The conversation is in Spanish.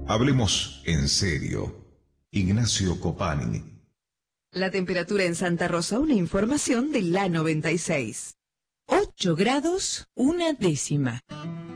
Hablemos en serio. Ignacio Copani. La temperatura en Santa Rosa, una información de la 96. 8 grados, 1 décima.